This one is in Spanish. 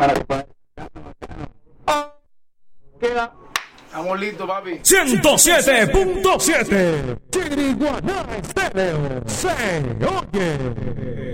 Queda. Estamos listos, papi. 107.7 Chiriguaná Estéreo se oye.